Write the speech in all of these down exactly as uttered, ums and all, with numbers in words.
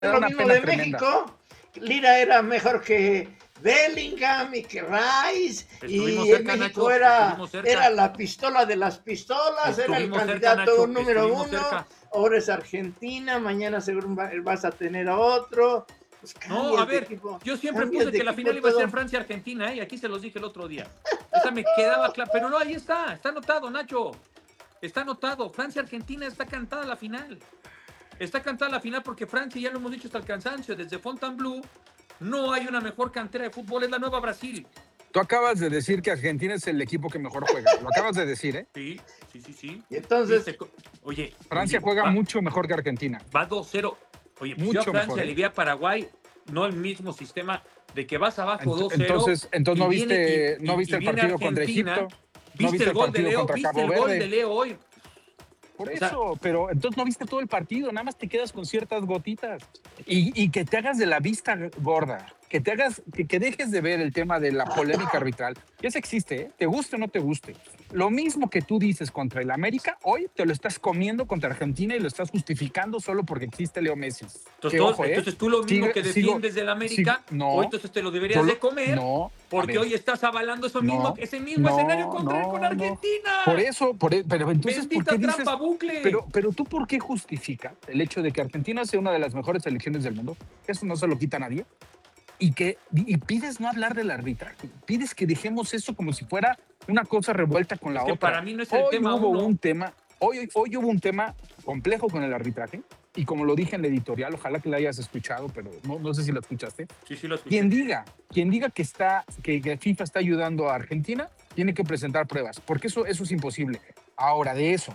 da lo una mismo pena de tremenda. México. Lira era mejor que Bellingham y que Rice. Estuvimos Y cerca, México Nacho, era, estuvimos cerca. era la pistola de las pistolas, era el Estuvimos cerca, candidato Nacho, número estuvimos uno. cerca. Ahora es Argentina, mañana seguro va- vas a tener a otro. Pues No, cambias a de ver, equipo, yo siempre cambias puse de que la equipo final iba a ser todo. Francia-Argentina, ¿eh? Y aquí se los dije el otro día. Esa me quedaba clara, pero no, ahí está, está anotado, Nacho. Está anotado, Francia-Argentina está cantada la final. Está cantada la final porque Francia, ya lo hemos dicho hasta el cansancio, desde Fontainebleau, no hay una mejor cantera de fútbol, es la nueva Brasil. Tú acabas de decir que Argentina es el equipo que mejor juega. Lo acabas de decir, ¿eh? Sí, sí, sí, sí. Y entonces, Viste, oye, Francia oye, juega va, mucho mejor que Argentina. va dos cero. Oye, pues yo a Mucho Francia mejor, ¿eh? le vi a Paraguay, no el mismo sistema de que vas abajo dos cero. Entonces, entonces y no viene, viste, y, no y- viste y el viene partido contra Argentina. Egipto, no ¿Viste viste el el gol de partido Leo? contra ¿Viste Cabo el gol de Verde. Leo hoy? Por O sea, eso, pero entonces no viste todo el partido, nada más te quedas con ciertas gotitas. Y, y que te hagas de la vista gorda, que te hagas, que, que dejes de ver el tema de la polémica arbitral. Eso existe, ¿eh? Te guste o no te guste. Lo mismo que tú dices contra el América, hoy te lo estás comiendo contra Argentina y lo estás justificando solo porque existe Leo Messi. entonces, Que todos- ojo, ¿eh? entonces tú lo mismo Sigue- que sigo- defiendes del sigo- América, no, o entonces te lo yo deberías lo- de comer, no, a porque ver, hoy estás avalando eso mismo, no, ese mismo no, escenario contra con no, no. Argentina. Por eso, por, e- pero entonces, ¿por Bendita qué dices? trampa bucle. Pero, pero tú, ¿por qué justificas el hecho de que Argentina sea una de las mejores selecciones del mundo? Eso no se lo quita a nadie. Y que y pides no hablar del arbitraje. Pides que dejemos eso como si fuera una cosa revuelta con la Es que otra. para mí no es el Hoy tema hubo uno. un tema, hoy, hoy hubo un tema complejo con el arbitraje. Y como lo dije en la editorial, ojalá que la hayas escuchado, pero no, no sé si la escuchaste. Sí, sí lo escuché. Quien diga, quien diga que está, que, que FIFA está ayudando a Argentina, tiene que presentar pruebas, porque eso, eso es imposible. Ahora, de eso,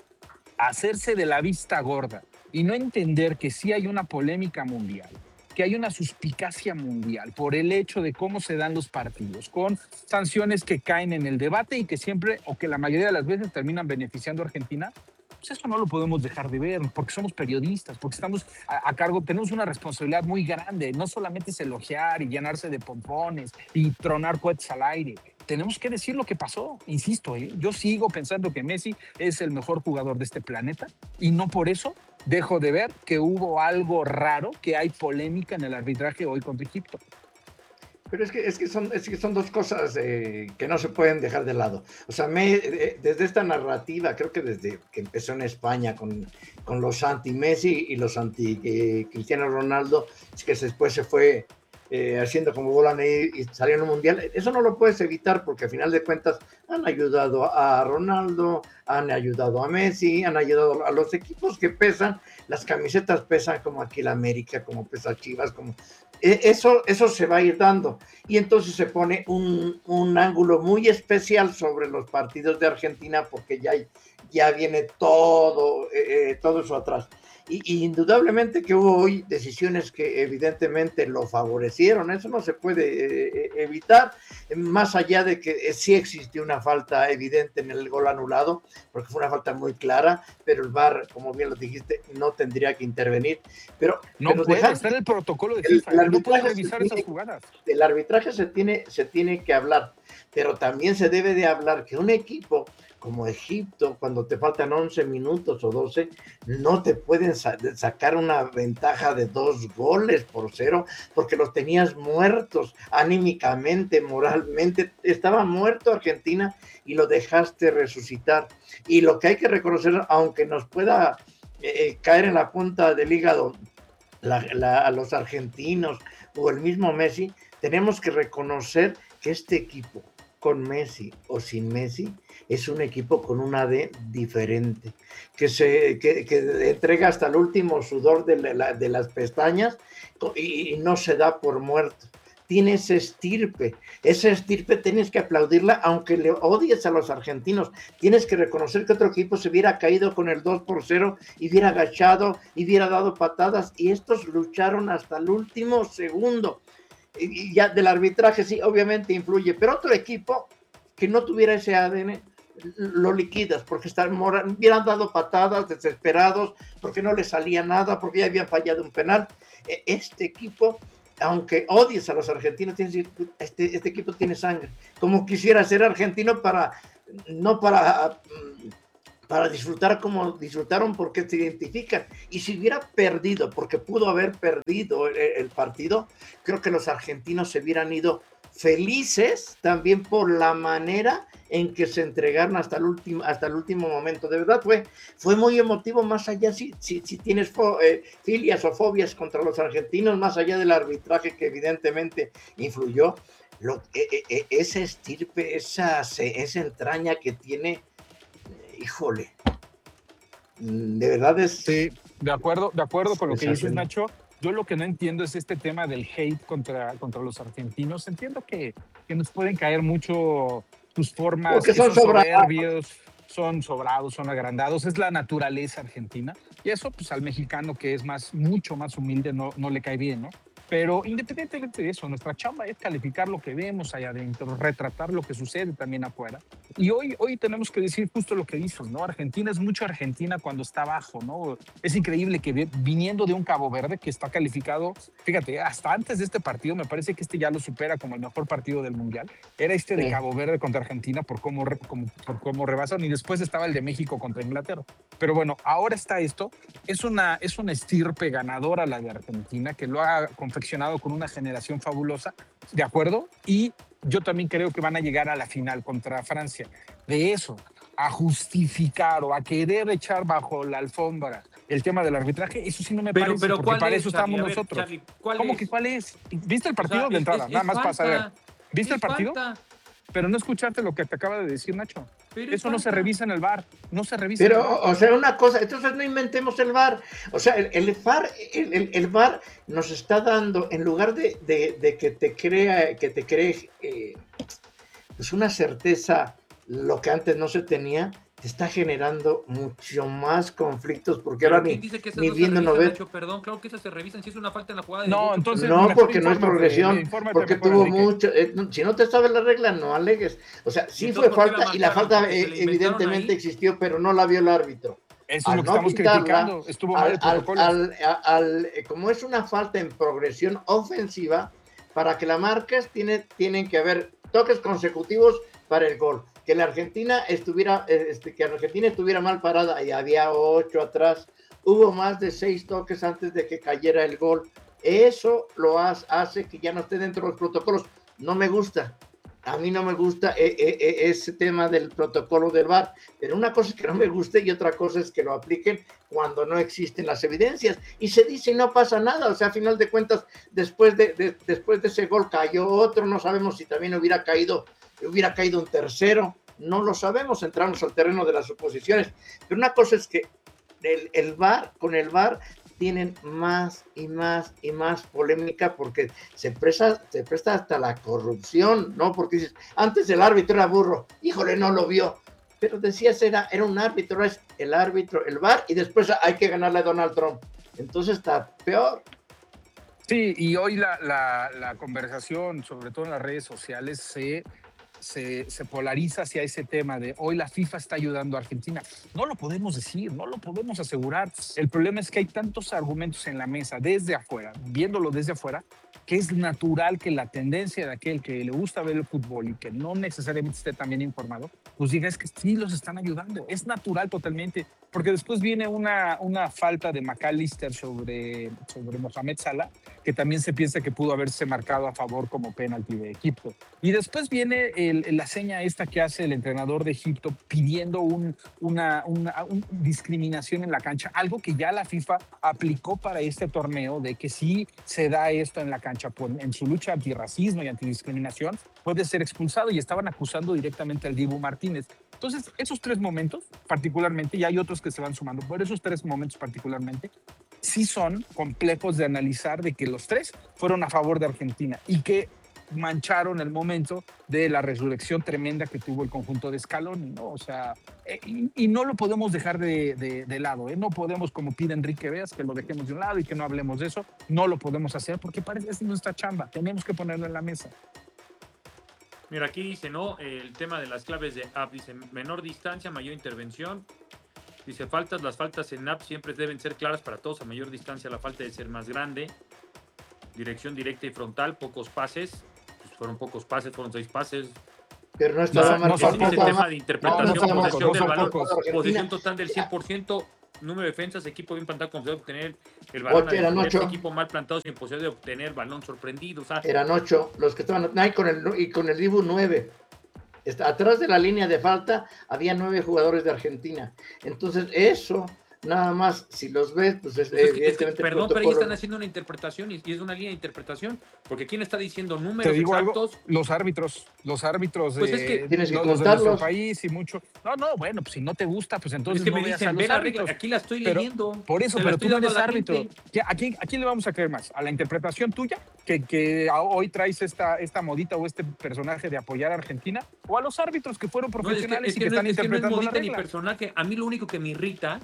hacerse de la vista gorda y no entender que sí hay una polémica mundial, que hay una suspicacia mundial por el hecho de cómo se dan los partidos, con sanciones que caen en el debate y que siempre, o que la mayoría de las veces terminan beneficiando a Argentina, pues eso no lo podemos dejar de ver, porque somos periodistas, porque estamos a, a cargo, tenemos una responsabilidad muy grande, no solamente es elogiar y llenarse de pompones y tronar cohetes al aire. Tenemos que decir lo que pasó, insisto, ¿eh? Yo sigo pensando que Messi es el mejor jugador de este planeta y no por eso dejo de ver que hubo algo raro, que hay polémica en el arbitraje hoy contra Egipto. pero es que, es que, son, es que son dos cosas eh, que no se pueden dejar de lado. O sea, me, eh, desde esta narrativa, creo que desde que empezó en España con, con los anti-Messi y los anti-Cristiano Ronaldo, es que después se fue eh, haciendo como bola y, y salió en un mundial. Eso no lo puedes evitar porque al final de cuentas han ayudado a Ronaldo, han ayudado a Messi, han ayudado a los equipos que pesan. Las camisetas pesan como aquí la América, como pesa Chivas, como... Eso, eso se va a ir dando y entonces se pone un, un ángulo muy especial sobre los partidos de Argentina porque ya, ya viene todo, eh, todo eso atrás. Y, y indudablemente que hubo hoy decisiones que evidentemente lo favorecieron, eso no se puede eh, evitar, más allá de que eh, sí existió una falta evidente en el gol anulado, porque fue una falta muy clara, pero el V A R, como bien lo dijiste, no tendría que intervenir. Pero, no pero puede, dejar, está en el protocolo de el, FIFA, el no puede arbitraje revisar se esas tiene, jugadas. el arbitraje se tiene, se tiene que hablar, pero también se debe de hablar que un equipo como Egipto, cuando te faltan once minutos o doce, no te pueden sa- sacar una ventaja de dos goles por cero, porque los tenías muertos anímicamente, moralmente, estaba muerto Argentina y lo dejaste resucitar. Y lo que hay que reconocer, aunque nos pueda eh, caer en la punta del hígado la, la, a los argentinos o el mismo Messi, tenemos que reconocer que este equipo, con Messi o sin Messi, es un equipo con un A D diferente, que, se, que, que entrega hasta el último sudor de, la, de las pestañas y, y no se da por muerto. Tiene ese estirpe, ese estirpe tienes que aplaudirla, aunque le odies a los argentinos, tienes que reconocer que otro equipo se hubiera caído con el dos por cero y hubiera agachado y hubiera dado patadas, y estos lucharon hasta el último segundo. Y ya del arbitraje sí, obviamente influye, pero otro equipo que no tuviera ese A D N, lo liquidas, porque están, hubieran dado patadas desesperados, porque no les salía nada, porque ya habían fallado un penal. Este equipo, aunque odies a los argentinos, este, este equipo tiene sangre, como quisiera ser argentino para, no para, para disfrutar como disfrutaron porque se identifican. Y si hubiera perdido, porque pudo haber perdido el, el partido, creo que los argentinos se hubieran ido felices también por la manera en que se entregaron hasta el último, hasta el último momento. De verdad fue, fue muy emotivo, más allá si, si, si tienes fo, eh, filias o fobias contra los argentinos, más allá del arbitraje que evidentemente influyó, lo, eh, eh, esa estirpe, esa, esa entraña que tiene, híjole, de verdad es... Sí, de acuerdo, de acuerdo con lo que dices, Nacho. Yo lo que no entiendo es este tema del hate contra, contra los argentinos. Entiendo que, que nos pueden caer mucho sus formas, porque que son, son sobrados. soberbios, son sobrados, son agrandados. Es la naturaleza argentina. Y eso, pues al mexicano que es más, mucho más humilde, no, no le cae bien, ¿no? Pero independientemente de eso, nuestra chamba es calificar lo que vemos allá adentro, retratar lo que sucede también afuera. Y hoy, hoy tenemos que decir justo lo que dices, ¿no? Argentina es mucho Argentina cuando está abajo, ¿no? Es increíble que viniendo de un Cabo Verde que está calificado, fíjate, hasta antes de este partido, me parece que este ya lo supera como el mejor partido del Mundial. Era este de Cabo Verde contra Argentina por cómo, como, por cómo rebasaron, y después estaba el de México contra Inglaterra. Pero bueno, ahora está esto. Es una, es una estirpe ganadora la de Argentina que lo ha confeccionado con una generación fabulosa, ¿de acuerdo? Y yo también creo que van a llegar a la final contra Francia. De eso, a justificar o a querer echar bajo la alfombra el tema del arbitraje, eso sí no me pero, parece, pero porque para es, eso Charlie? estamos ver, nosotros. Charlie, ¿cuál ¿Cómo es? que cuál es? ¿Viste el partido O sea, de entrada? es, Nada es más falta, para saber. ¿Viste el partido? Falta. Pero no escuchaste lo que te acaba de decir, Nacho. Pero eso no se revisa en el V A R. No se revisa Pero, en el V A R. o sea, una cosa, entonces no inventemos el V A R. O sea, el, el V A R, el, el, el V A R nos está dando, en lugar de, de, de que te crea, que te cree eh, pues una certeza, lo que antes no se tenía, te está generando mucho más conflictos, porque ¿Pero ahora quién ni, dice que esas ni no se viendo revisan, no ves. Nacho? Perdón, claro que esas se revisan si es una falta en la jugada de No, gol. entonces no, mejor porque no es infórmate, progresión, infórmate porque mejor, tuvo Enrique. mucho, eh, no, si no te sabes la regla, no alegues. O sea, sí Entonces, fue ¿por qué la falta y la marcaron? falta ¿Porque se eh, la inventaron evidentemente ahí? existió, pero no la vio el árbitro. Eso es Al lo que no estamos pitarla, criticando. Estuvo mal al, el al, protocolo. al, al, eh, como es una falta en progresión ofensiva, para que la marques tiene, tienen que haber toques consecutivos para el gol. Que la Argentina estuviera, este, que la Argentina estuviera mal parada y había ocho atrás, hubo más de seis toques antes de que cayera el gol. Eso lo hace que ya no esté dentro de los protocolos. No me gusta. A mí no me gusta eh, eh, ese tema del protocolo del V A R, pero una cosa es que no me guste y otra cosa es que lo apliquen cuando no existen las evidencias. Y se dice y no pasa nada, o sea, a final de cuentas, después de, de, después de ese gol cayó otro, no sabemos si también hubiera caído, hubiera caído un tercero, no lo sabemos, entramos al terreno de las suposiciones. Pero una cosa es que el, el V A R, con el V A R, tienen más y más y más polémica porque se presta, se presta hasta la corrupción, ¿no? Porque dices, antes el árbitro era burro, híjole, no lo vio, pero decías era, era un árbitro, es el árbitro, el V A R, y después hay que ganarle a Donald Trump. Entonces está peor. Sí, y hoy la, la, la conversación, sobre todo en las redes sociales, se... Se, se polariza hacia ese tema de hoy la FIFA está ayudando a Argentina. No lo podemos decir, no lo podemos asegurar. El problema es que hay tantos argumentos en la mesa desde afuera, viéndolo desde afuera, que es natural que la tendencia de aquel que le gusta ver el fútbol y que no necesariamente esté también informado, pues diga es que sí los están ayudando. Es natural totalmente, porque después viene una, una falta de McAllister sobre, sobre Mohamed Salah, que también se piensa que pudo haberse marcado a favor como penalti de Egipto. Y después viene el, la seña esta que hace el entrenador de Egipto pidiendo un, una, una, una discriminación en la cancha, algo que ya la FIFA aplicó para este torneo, de que si se da esto en la cancha por, en su lucha antirracismo y antidiscriminación, puede ser expulsado, y estaban acusando directamente al Dibu Martínez. Entonces, esos tres momentos particularmente, y hay otros que se van sumando, pero esos tres momentos particularmente, sí son complejos de analizar, de que los tres fueron a favor de Argentina y que mancharon el momento de la resurrección tremenda que tuvo el conjunto de Scaloni, ¿no? O sea, eh, y, y no lo podemos dejar de, de, de lado, ¿eh? No podemos, como pide Enrique Veas, que lo dejemos de un lado y que no hablemos de eso. No lo podemos hacer porque parece que es nuestra chamba. Tenemos que ponerlo en la mesa. Mira, aquí dice, ¿no? El tema de las claves de app, dice, menor distancia, mayor intervención. Dice, faltas, las faltas en app siempre deben ser claras para todos. A mayor distancia la falta debe ser más grande. Dirección directa y frontal, pocos pases. Pues fueron pocos pases, fueron seis pases. Pero no No, estaba no marcado. son Ese, ese pocos. tema de No, interpretación, no son pocos, posesión no del son balón, pocos. posesión total del cien por ciento, número de defensas, equipo bien plantado con posibilidad de obtener el balón, Ocho, a eran defenderse, ocho. equipo mal plantado sin posibilidad de obtener el balón sorprendido. O sea, Eran ocho los que estaban. No, y con el, y con el Dibu nueve. Está, atrás de la línea de falta había nueve jugadores de Argentina. Entonces, eso, nada más, si los ves, pues es, pues es que, es que, evidentemente perdón, pero ahí protocolo. están haciendo una interpretación y, y es una línea de interpretación, porque ¿quién está diciendo Te números digo algo, exactos? los árbitros, los árbitros, Pues es que eh, Tienes que no- los de nuestro contarlos. país y mucho. No, no, bueno, pues si no te gusta, pues Es entonces que no me veas a dicen, ve los la regla, árbitros. aquí la estoy Pero, leyendo. por eso, se la pero estoy tú no dando a eres la árbitro. gente. ¿Qué- ¿A quién, ¿A quién le vamos a creer más? ¿A la interpretación tuya? ¿Que, que a- hoy traes esta, esta modita o este personaje de apoyar a Argentina? ¿O a los árbitros que fueron No, es que, profesionales es y que que no, están es que no es interpretando la modita ni regla? personaje. A mí lo único que me irrita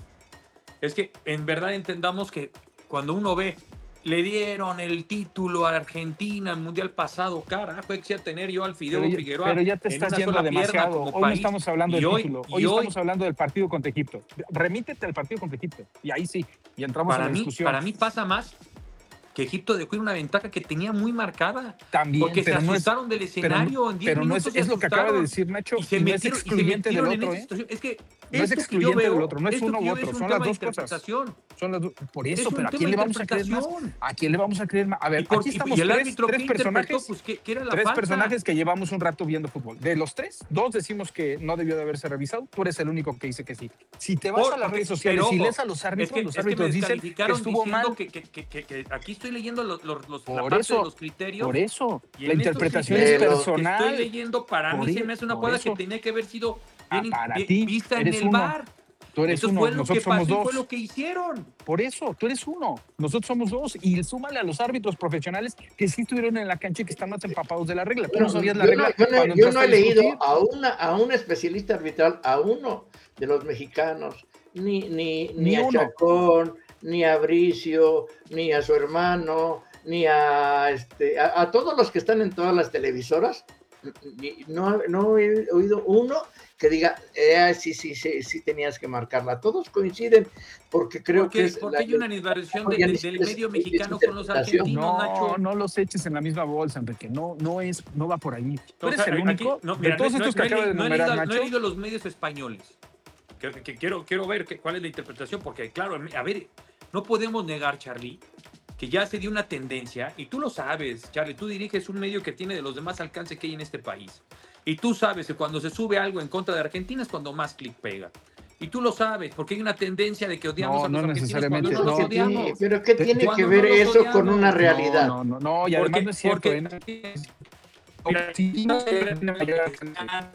es que en verdad entendamos que cuando uno ve, le dieron el título a Argentina el Mundial pasado, carajo, quisiera tener yo al Fideo Pero ya, Figueroa pero ya te en estás una yendo sola pierna demasiado. como Hoy no país. estamos hablando Y del hoy, título. y Hoy hoy, estamos hablando del partido contra Egipto. Remítete al partido contra Egipto. Y ahí sí. Y entramos en para la mí, discusión. para mí pasa más que Egipto dejó ir una ventaja que tenía muy marcada. También, Porque se pero no es, asustaron del pero, escenario, en diez pero no es, minutos se es lo que acaba de asustaron. decir Nacho, Y se y no es metieron, y se excluyente del metieron en otro, esa ¿eh? situación. Es que No es esto que yo excluyente veo, del otro, no es esto uno que u yo veo otro, es un son las tema de dos cosas. interpretación. Son las dos. Por Es eso, un pero ¿a tema quién de le vamos a creer más? interpretación. ¿A quién le vamos a creer más? A ver, Y, por- aquí y- estamos y el tres, árbitro tres que interpretó, personajes, pues que, que era la tres falta. personajes que llevamos un rato viendo fútbol. De los tres, dos decimos que no debió de haberse revisado. Tú eres el único que dice que sí. Si te vas Por- a las porque- redes sociales pero, y ojo, lees a los árbitros, es que, los es que me árbitros dicen que descalificaron estuvo diciendo mal. que, que, que, que, que aquí estoy leyendo los, los, los- la Por parte eso, de los criterios. por eso, Y la en estos interpretación es criterios que personal. estoy leyendo, para Por mí se e- me hace una por jugada eso. que tenía que haber sido Ah, bien- para bien ti, vista en eres el uno. V A R. Tú eres Entonces uno, fue lo que nosotros somos pasó y fue dos. lo que hicieron. Por eso, tú eres uno, nosotros somos dos. Y súmale a los árbitros profesionales que sí estuvieron en la cancha y que están más empapados de la regla. Tú Bueno, no sabías la yo, regla no, yo, no, cuando yo entraste no he a discutir. leído a, una, a un especialista arbitral, a uno de los mexicanos, ni, ni, ni, Ni a uno. Chacón, ni a Bricio, ni a su hermano, ni a, este, a, a todos los que están en todas las televisoras. Ni- No, no he oído uno que diga, eh, sí, sí, sí, sí tenías que marcarla. Todos coinciden porque creo Porque, que es... porque la- hay una animación de- ya de- ni del siquiera medio es- mexicano es con los interpretación. argentinos, No, Nacho. no los eches en la misma bolsa, Enrique. No, no es, no va por ahí. Tú O eres sea, el aquí- único no, de mira, todos no- estos no que he acaba de leído- no he enumerar leído- No he Nacho. leído los medios españoles. Que, que quiero, quiero ver que- cuál es la interpretación, porque claro, a ver, no podemos negar, Charlie, que ya se dio una tendencia, y tú lo sabes, Charlie, tú diriges un medio que tiene de los demás alcance que hay en este país. Y tú sabes que cuando se sube algo en contra de Argentina es cuando más clic pega. Y tú lo sabes, porque hay una tendencia de que odiamos No, a los no argentinos cuando necesariamente, no los no. ¿Qué tiene- odiamos. pero ¿qué Te- tiene cuando que no ver los eso con odiamos. una realidad? No, no, no, no, y además Porque, no es cierto. porque- ¿eh? mira, Sí, no no, sé, tiene mayor alcance.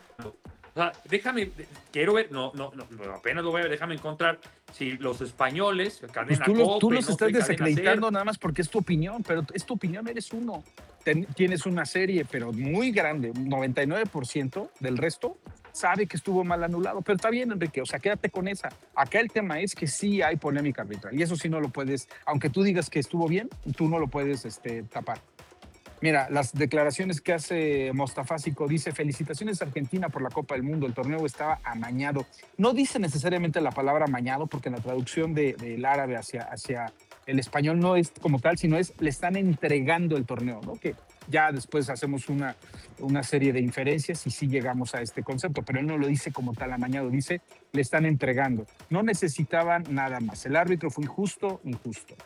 o sea, déjame, quiero ver, no, no, no, apenas lo voy a ver, déjame encontrar si los españoles, Pues cadena tú los, tú Cope, los no estás sé, cadena desacreditando Ser. nada más porque es tu opinión, pero es tu opinión, eres uno. Ten- tienes una serie, pero muy grande, noventa y nueve por ciento del resto sabe que estuvo mal anulado, pero está bien, Enrique, o sea, quédate con esa. Acá el tema es que sí hay polémica arbitral y eso sí no lo puedes, aunque tú digas que estuvo bien, tú no lo puedes este, tapar. Mira, las declaraciones que hace Mostafa Sico, dice: felicitaciones a Argentina por la Copa del Mundo, el torneo estaba amañado. No dice necesariamente la palabra amañado porque en la traducción de- del árabe hacia, hacia el español no es como tal, sino es le están entregando el torneo, ¿no? Que ya después hacemos una, una serie de inferencias y sí llegamos a este concepto, pero él no lo dice como tal amañado, dice le están entregando. No necesitaban nada más. El árbitro fue injusto, injusto.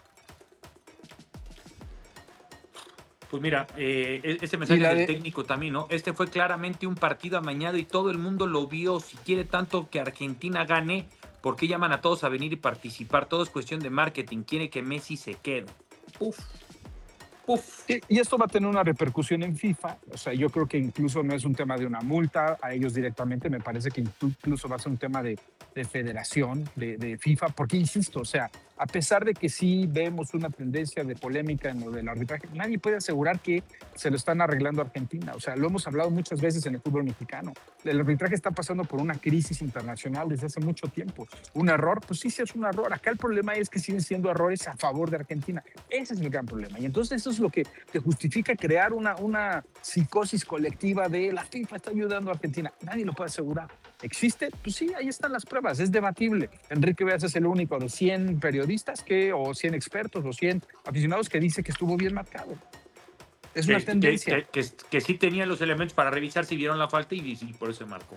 Pues mira, eh, e- ese mensaje Y la del de- técnico también, ¿no? Este fue claramente un partido amañado y todo el mundo lo vio. Si quiere tanto que Argentina gane, ¿por qué llaman a todos a venir y participar? Todo es cuestión de marketing. Quiere que Messi se quede. Uf. Uf. Y, y esto va a tener una repercusión en FIFA. O sea, yo creo que incluso no es un tema de una multa a ellos directamente. Me parece que incluso va a ser un tema de, de federación, de, de FIFA. Porque, insisto, o sea, a pesar de que sí vemos una tendencia de polémica en lo del arbitraje, nadie puede asegurar que se lo están arreglando a Argentina. O sea, lo hemos hablado muchas veces en el fútbol mexicano. El arbitraje está pasando por una crisis internacional desde hace mucho tiempo. Un error, pues sí, sí es un error. Acá el problema es que siguen siendo errores a favor de Argentina. Ese es el gran problema. Y entonces eso es lo que, que justifica crear una, una psicosis colectiva de la FIFA está ayudando a Argentina. Nadie lo puede asegurar. ¿Existe? Pues sí, ahí están las pruebas. Es debatible. Enrique Veas es el único de cien periodistas que, o cien expertos o cien aficionados que dice que estuvo bien marcado. Es que, una tendencia. Que, que, que, que sí tenían los elementos para revisar si vieron la falta y, y por eso se marcó.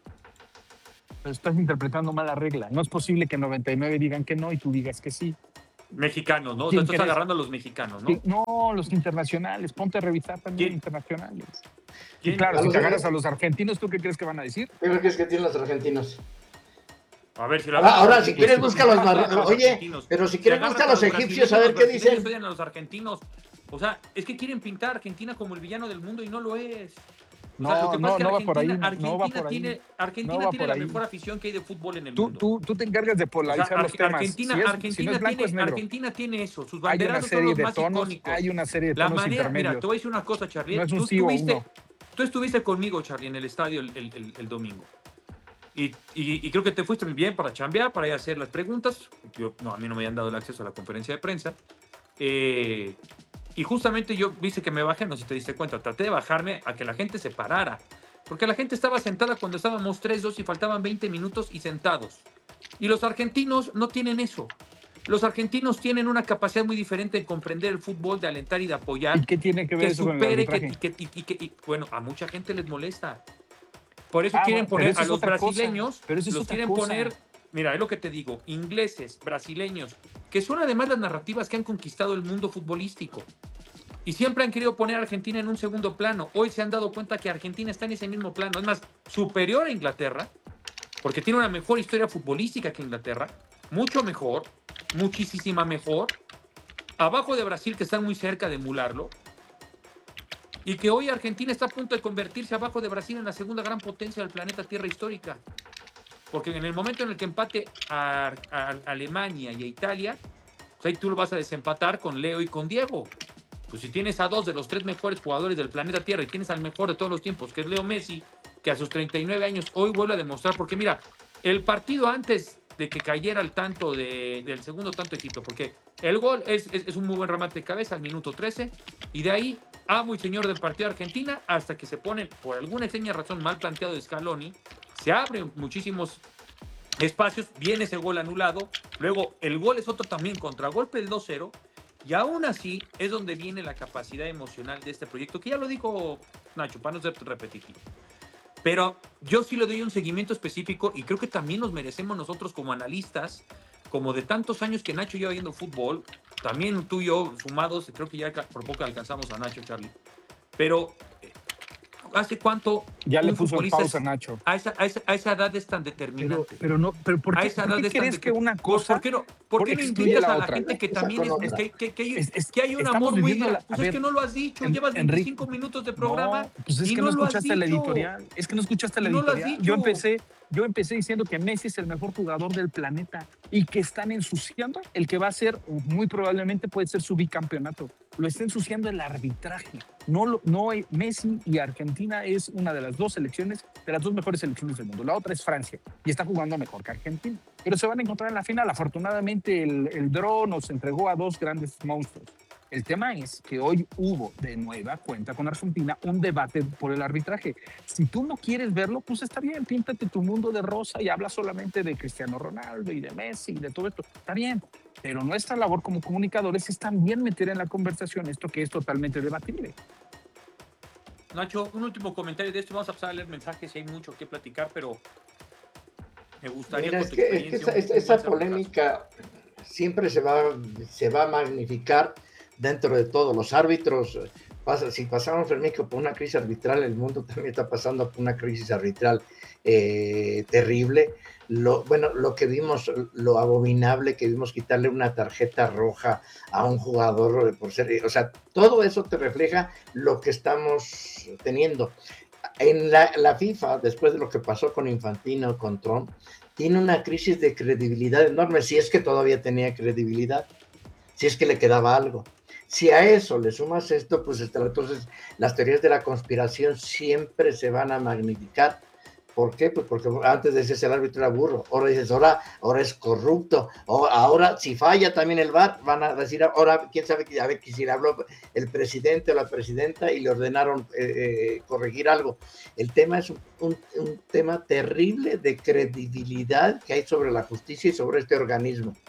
Pero estás interpretando mal la regla. No es posible que noventa y nueve digan que no y tú digas que sí. Mexicanos, ¿no? O sea, estás agarrando a los mexicanos, ¿no? No, los internacionales. Ponte a revisar también ¿Quién? internacionales. ¿Quién? Y claro, A si los- te agarras a los argentinos, ¿tú qué crees que van a decir? ¿Qué crees que tienen los argentinos? A ver, si lo Ahora, ahora, los si quieres, los busca los agarras a mar- Oye, argentinos. pero si Si quieres, agarras busca a los egipcios a ver qué brasileños, dicen. los odian a los argentinos. O sea, es que quieren pintar a Argentina como el villano del mundo y no lo es. O No, sea, lo que pasa no, es que no va Argentina, por ahí. Argentina No va por ahí. tiene, Argentina No va tiene por la ahí. mejor afición que hay de fútbol en el Tú, mundo. tú, tú te encargas de O sea, polarizar los Ar- temas. Argentina, Si es, Argentina, si no es blanco, tiene, es negro. Argentina tiene eso. Sus Hay una banderados son serie los de más tonos, icónicos. hay una serie de La tonos manera, mira, intermedios. te voy a decir una cosa, Charlie. No es un tú, sí o un estuviste, no. tú estuviste conmigo, Charlie, en el estadio el, el- el- el domingo. Y, y- y creo que te fuiste muy bien para chambear, para ir a hacer las preguntas. Yo, no, a mí no me habían dado el acceso a la conferencia de prensa. Eh, y justamente yo, viste que me bajé, no sé si te diste cuenta, traté de bajarme a que la gente se parara. Porque la gente estaba sentada cuando estábamos tres dos y faltaban veinte minutos y sentados. Y los argentinos no tienen eso. Los argentinos tienen una capacidad muy diferente de comprender el fútbol, de alentar y de apoyar. ¿Y qué tiene que ver Que eso con el supere, que, arbitraje? que- y- y que- y- bueno, a mucha gente les molesta. Por eso Ah, quieren bueno, pero poner eso a es los otra cosa. brasileños, Pero eso es los otra quieren cosa. poner, mira, es lo que te digo, ingleses, brasileños, que son además las narrativas que han conquistado el mundo futbolístico. Y siempre han querido poner a Argentina en un segundo plano. Hoy se han dado cuenta que Argentina está en ese mismo plano. Es más, superior a Inglaterra, porque tiene una mejor historia futbolística que Inglaterra, mucho mejor, muchísima mejor, abajo de Brasil, que están muy cerca de emularlo, y que hoy Argentina está a punto de convertirse abajo de Brasil en la segunda gran potencia del planeta Tierra histórica. Porque en el momento en el que empate a, a- a Alemania y a Italia, pues ahí tú lo vas a desempatar con Leo y con Diego. Pues si tienes a dos de los tres mejores jugadores del planeta Tierra y tienes al mejor de todos los tiempos, que es Leo Messi, que a sus treinta y nueve años hoy vuelve a demostrar, porque mira, el partido antes de que cayera el tanto de, del segundo tanto de Egipto, porque el gol es, es, es un muy buen remate de cabeza al minuto trece, y de ahí amo y señor del partido de Argentina, hasta que se pone, por alguna extraña razón mal planteado de Scaloni, se abren muchísimos espacios, viene ese gol anulado, luego el gol es otro también, contragolpe del dos cero, y aún así es donde viene la capacidad emocional de este proyecto, que ya lo dijo Nacho, para no ser repetitivo. Pero yo sí le doy un seguimiento específico y creo que también nos merecemos nosotros como analistas, como de tantos años que Nacho lleva viendo fútbol, también tú y yo sumados, creo que ya por poco alcanzamos a Nacho, Charlie. Pero, ¿hace cuánto Ya le un puso en futbolista pausa es- Nacho. a esa, a, esa, a esa edad es tan Pero, determinante? pero no, pero ¿por a qué, esa por edad qué es tan crees que deter- una ¿Por- cosa ¿Por qué no, por por qué no excluye invitas la a la otra? gente que Esa también es, con es otra. que, que, que hay, Es- es- que hay un estamos amor muy viviendo la- grande? Pues a es ver, que no lo has dicho, En- llevas Enrique, veinticinco minutos de programa No, pues es y que no no lo has escuchaste la dicho. editorial. Es que no escuchaste la Y no lo has editorial. dicho. Yo empecé, yo empecé diciendo que Messi es el mejor jugador del planeta y que están ensuciando el que va a ser, muy probablemente puede ser su bicampeonato. Lo está ensuciando el arbitraje. No, lo- no hay- Messi y Argentina es una de las dos selecciones, de las dos mejores selecciones del mundo. La otra es Francia y está jugando mejor que Argentina. Pero se van a encontrar en la final. Afortunadamente el, el draw nos entregó a dos grandes monstruos. El tema es que hoy hubo de nueva cuenta con Argentina un debate por el arbitraje. Si tú no quieres verlo, pues está bien, píntate tu mundo de rosa y habla solamente de Cristiano Ronaldo y de Messi y de todo esto. Está bien, pero nuestra labor como comunicadores es también meter en la conversación esto que es totalmente debatible. Nacho, un último comentario de esto. Vamos a pasar a leer mensajes y hay mucho que platicar, pero me gustaría Mira, con es tu que, es que experiencia, esa, un- esa- un esa buen polémica siempre se va, se va a magnificar dentro de todos los árbitros. Pasa, si pasamos en México por una crisis arbitral, el mundo también está pasando por una crisis arbitral eh, terrible. Lo, bueno, lo que vimos, lo abominable que vimos quitarle una tarjeta roja a un jugador por ser, o sea, todo eso te refleja lo que estamos teniendo. En la, la FIFA, después de lo que pasó con Infantino, con Trump, tiene una crisis de credibilidad enorme, si es que todavía tenía credibilidad, si es que le quedaba algo. Si a eso le sumas esto, pues entonces las teorías de la conspiración siempre se van a magnificar. ¿Por qué? Pues porque antes decías el árbitro era burro, ahora dices, ahora, ahora es corrupto, o ahora si falla también el V A R, van a decir, ahora quién sabe, a ver si le habló el presidente o la presidenta y le ordenaron eh, corregir algo. El tema es un, un, un tema terrible de credibilidad que hay sobre la justicia y sobre este organismo.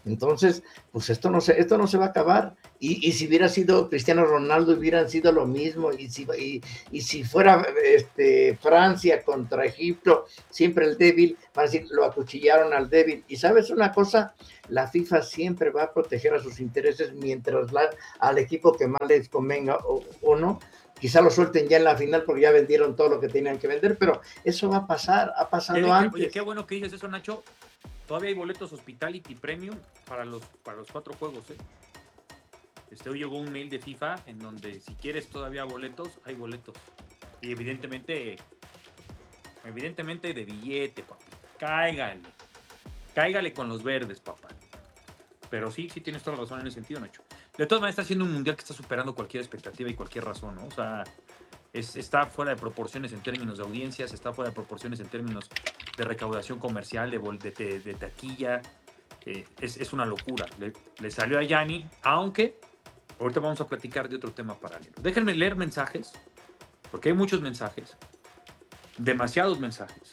Entonces, pues esto no se, esto no se va a acabar. Y, y si hubiera sido Cristiano Ronaldo, hubieran sido lo mismo. Y si, y, y si fuera este, Francia contra Egipto, siempre el débil, van a decir, lo acuchillaron al débil. Y sabes una cosa, la FIFA siempre va a proteger a sus intereses mientras la, al equipo que más les convenga o, o no. Quizá lo suelten ya en la final porque ya vendieron todo lo que tenían que vender, pero eso va a pasar, ha pasado Oye, antes. Oye, qué bueno que dices eso, Nacho. Todavía hay boletos Hospitality Premium para los, para los cuatro juegos, ¿eh? Este, hoy llegó un mail de FIFA en donde si quieres todavía boletos, hay boletos. Y evidentemente, evidentemente de billete, papi. Cáigale. Cáigale con los verdes, papá. Pero sí, sí tienes toda la razón en ese sentido, Nacho. De todas maneras, está siendo un mundial que está superando cualquier expectativa y cualquier razón, ¿no? O sea, es, está fuera de proporciones en términos de audiencias, está fuera de proporciones en términos de recaudación comercial, de, de, de, de taquilla. Eh, es, es una locura. Le, le salió a Gianni, aunque ahorita vamos a platicar de otro tema paralelo. Déjenme leer mensajes, porque hay muchos mensajes, demasiados mensajes.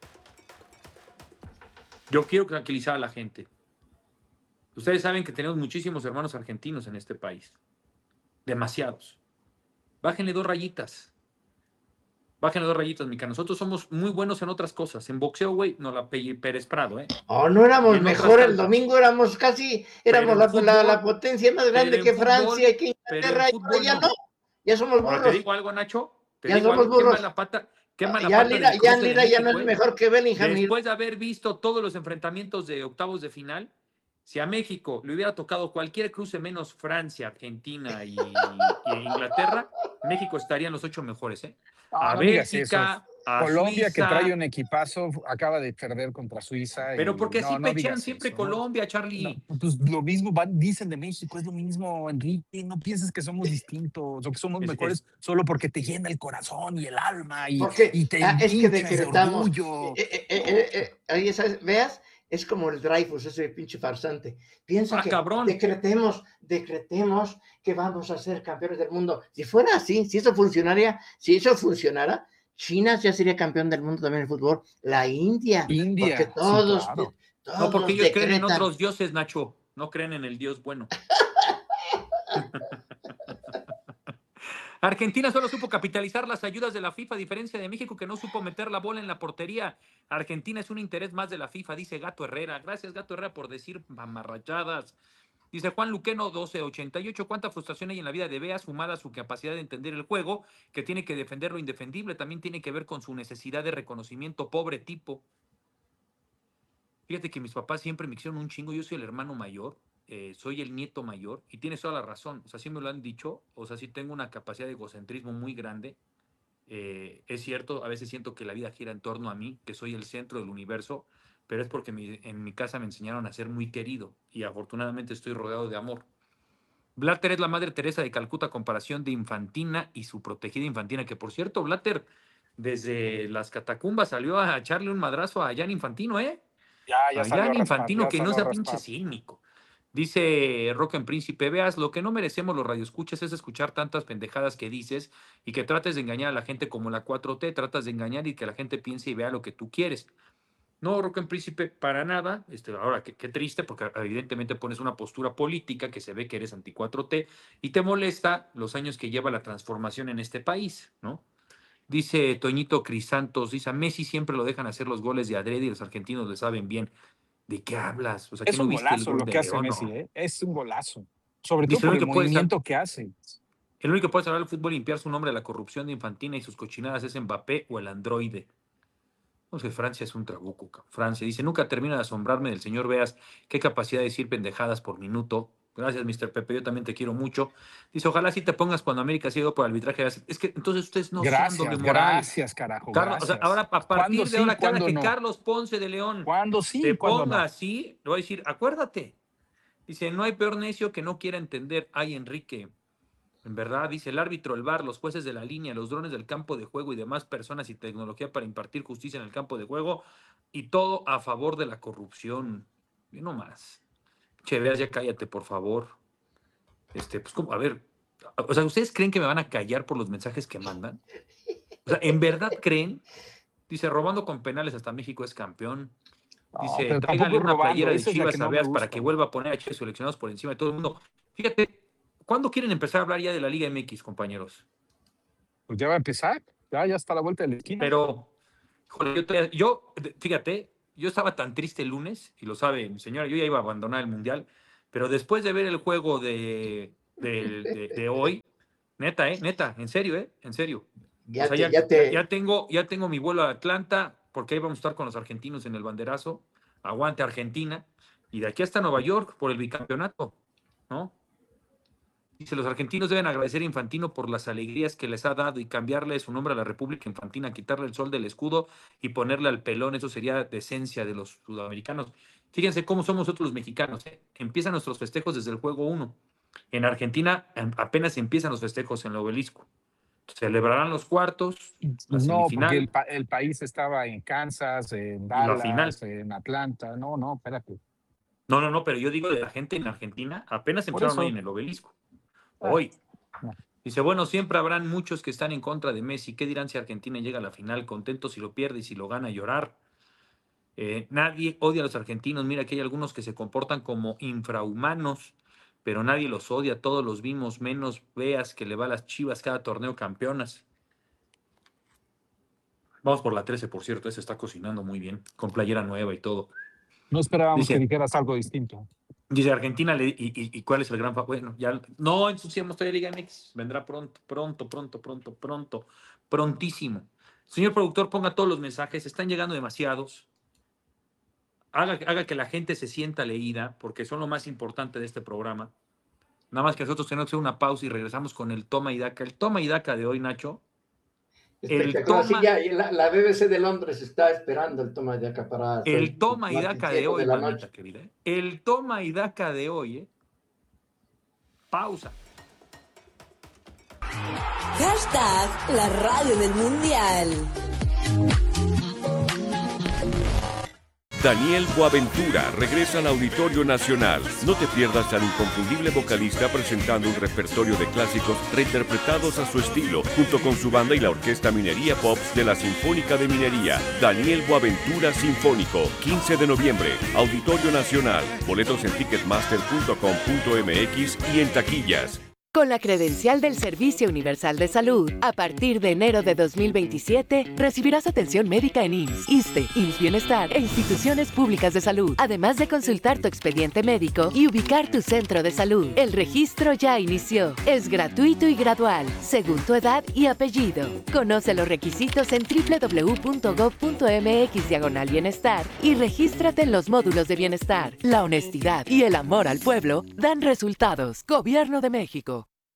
Yo quiero tranquilizar a la gente. Ustedes saben que tenemos muchísimos hermanos argentinos en este país. Demasiados. Bájenle dos rayitas. Bájenle dos rayitas, mica. Nosotros somos muy buenos en otras cosas. En boxeo, güey, no la Pe- Pérez Prado, ¿eh? Oh, no éramos En mejor otras el tantas. domingo, éramos casi, éramos Pero la, en fútbol, la, la potencia más grande pero que en fútbol, Francia y que pero en Inglaterra, y ahora fútbol ya no. no, ya somos Ahora te burros, digo algo, Nacho. Te ya digo somos algo. Qué burros. mala pata, qué mala Ya pata Lira, del ya cruce de Lira ya no México, es ¿eh? mejor que Bellingham. Después de haber visto todos los enfrentamientos de octavos de final, si a México le hubiera tocado cualquier cruce menos Francia, Argentina y, y Inglaterra, México estaría en los ocho mejores, ¿eh? No, A no digas eso. Bélgica, a Colombia, que trae Suiza, un equipazo, acaba de perder contra Suiza pero y porque así no, no pechean digas siempre eso, ¿no? Colombia, No, Charlie. pues lo mismo van, dicen de México, es lo mismo, Enrique, no pienses que somos distintos o que somos Es, es, mejores solo porque te llena el corazón y el alma y, Porque y te ah, es que hinchas de decretamos, orgullo. eh, eh, eh, eh, ahí sabes, veas, es como el Dreyfus, ese pinche farsante. Piensa ah, que cabrón. decretemos, decretemos que vamos a ser campeones del mundo. Si fuera así, si eso funcionaría, si eso funcionara, China ya sería campeón del mundo también en el fútbol, la India, porque India, sí, todos, claro. No, porque todos ellos creen en decretan. otros dioses, Nacho. No creen en el Dios bueno. Argentina solo supo capitalizar las ayudas de la FIFA, a diferencia de México, que no supo meter la bola en la portería. Argentina es un interés más de la FIFA, dice Gato Herrera. Gracias, Gato Herrera, por decir mamarrachadas. Dice Juan Luqueno doce ochenta y ocho. ¿Cuánta frustración hay en la vida de Bea, sumada a su capacidad de entender el juego, que tiene que defender lo indefendible? También tiene que ver con su necesidad de reconocimiento, pobre tipo. Fíjate que mis papás siempre me hicieron un chingo. Yo soy el hermano mayor. Eh, soy el nieto mayor y tienes toda la razón, o sea, sí me lo han dicho, o sea, sí tengo una capacidad de egocentrismo muy grande, eh, es cierto, a veces siento que la vida gira en torno a mí, que soy el centro del universo, pero es porque mi, en mi casa me enseñaron a ser muy querido y afortunadamente estoy rodeado de amor. Blatter es la madre Teresa de Calcuta, comparación de Infantina y su protegida Infantina, que por cierto, Blatter desde las catacumbas salió a echarle un madrazo a Jan Infantino, ¿eh? Ya, ya A salió a Jan raspar, Infantino, ya que no salió a sea pinche raspar. cínico. Dice Rock en Príncipe, veas, lo que no merecemos los radioescuchas es escuchar tantas pendejadas que dices y que trates de engañar a la gente como la cuatro T, tratas de engañar y que la gente piense y vea lo que tú quieres. No, Rock en Príncipe, para nada. Este, ahora, qué, qué triste, porque evidentemente pones una postura política que se ve que eres anti cuatro T y te molesta los años que lleva la transformación en este país, ¿no? Dice Toñito Crisantos, dice, a Messi siempre lo dejan hacer los goles de adrede y los argentinos le saben bien. ¿De qué hablas? O sea, ¿qué Es no un viste el golazo gol lo de que hace León? Messi, No. ¿eh? Es un golazo. Sobre todo Dice, el por el único que puede sal- movimiento que hace. el único que puede salvar el fútbol y limpiar su nombre de la corrupción de Infantina y sus cochinadas es Mbappé o el androide. No sé, Francia es un trabuco. cabrón. Francia dice, nunca termina de asombrarme del señor Veas, qué capacidad de decir pendejadas por minuto. Gracias, mister Pepe, yo también te quiero mucho. Dice, ojalá sí te pongas cuando América ha sido por arbitraje. Es que entonces ustedes no son doble Gracias, moral. gracias, carajo, Carlos, o sea, gracias. ahora a ¿Cuándo partir de sí, ahora, cada cuándo que no? Carlos Ponce de León ¿Cuándo sí se y cuándo ponga no? así, le voy a decir, acuérdate. Dice, no hay peor necio que no quiera entender. Ay, Enrique. En verdad, dice el árbitro, el V A R, los jueces de la línea, los drones del campo de juego y demás personas y tecnología para impartir justicia en el campo de juego y todo a favor de la corrupción. Y no más. Che, veas, ya cállate, por favor. Este, pues, como, a ver, o sea, ¿ustedes creen que me van a callar por los mensajes que mandan? O sea, ¿en verdad creen? Dice, robando con penales hasta México es campeón. No, Dice, pero tráiganle tampoco una robando, playera de esa es la que Chivas a no me Beas para gusta. que vuelva a poner a Chivas seleccionados por encima de todo el mundo. Fíjate, ¿cuándo quieren empezar a hablar ya de la Liga M X, compañeros? Pues ya va a empezar, ya, ya está a la vuelta de la esquina. Pero, híjole, yo, todavía- yo, de- fíjate, yo estaba tan triste el lunes, y lo sabe mi señora, yo ya iba a abandonar el Mundial, pero después de ver el juego de, de, de- de hoy, neta, eh, neta, en serio, eh, en serio. O Ya sea, te, ya, ya ya, te, ya tengo, ya tengo mi vuelo a Atlanta, porque ahí vamos a estar con los argentinos en el banderazo. Aguante Argentina. Y de aquí hasta Nueva York por el bicampeonato, ¿no? Dice, los argentinos deben agradecer a Infantino por las alegrías que les ha dado y cambiarle su nombre a la República Infantina, quitarle el sol del escudo y ponerle al pelón. Eso sería decencia de los sudamericanos. Fíjense cómo somos nosotros los mexicanos. ¿eh? Empiezan nuestros festejos desde el juego uno. En Argentina em, apenas empiezan los festejos en el obelisco. Celebrarán los cuartos, la No, porque el, semifinal pa- el país estaba en Kansas, en y la final. Dallas, en Atlanta. No, no, espérate. No, no, no, pero yo digo de la gente en Argentina, apenas Por empezaron hoy eso. en el obelisco. Ah, Hoy. no. Dice, bueno, siempre habrán muchos que están en contra de Messi. ¿Qué dirán si Argentina llega a la final? Contento si lo pierde y si lo gana, llorar. Eh, nadie odia a los argentinos. Mira que hay algunos que se comportan como infrahumanos, pero nadie los odia. Todos los vimos, menos veas que le va a las Chivas cada torneo campeonas. Vamos por la trece, por cierto. Ese está cocinando muy bien, con playera nueva y todo. No esperábamos Dice, que dijeras algo distinto. Dice Argentina, le, y, y, ¿y cuál es el gran fa- Bueno, ya no ensuciamos todavía Liga M X. Vendrá pronto, pronto, pronto, pronto, pronto, prontísimo. Señor productor, ponga todos los mensajes. Están llegando demasiados. Haga, haga que la gente se sienta leída, porque son lo más importante de este programa. Nada más que nosotros tenemos que hacer una pausa y regresamos con el toma y daca. El toma y daca de hoy, Nacho. El espectacular. Sí, toma, ya, la, la B B C de Londres está esperando el toma y daca para hacer el toma y el daca de noticiero hoy, de la mamita noche. querida. ¿eh? El toma y daca de hoy, ¿eh? Pausa. Hashtag la radio del mundial. Daniel Boaventura regresa al Auditorio Nacional. No te pierdas al inconfundible vocalista presentando un repertorio de clásicos reinterpretados a su estilo, junto con su banda y la Orquesta Minería Pops de la Sinfónica de Minería. Daniel Boaventura Sinfónico, quince de noviembre, Auditorio Nacional. Boletos en ticketmaster punto com punto m x y en taquillas. Con la credencial del Servicio Universal de Salud, a partir de enero de dos mil veintisiete, recibirás atención médica en I M S S, ISSSTE, I M S S Bienestar e instituciones públicas de salud, además de consultar tu expediente médico y ubicar tu centro de salud. El registro ya inició. Es gratuito y gradual, según tu edad y apellido. Conoce los requisitos en doble u doble u doble u punto gob punto m x diagonal bienestar y regístrate en los módulos de bienestar. La honestidad y el amor al pueblo dan resultados. Gobierno de México.